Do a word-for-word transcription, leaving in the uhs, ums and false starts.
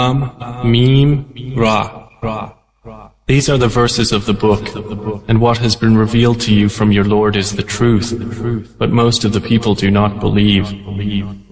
Mim, Ra. These are the verses of the book, and what has been revealed to you from your Lord is the truth, but most of the people do not believe.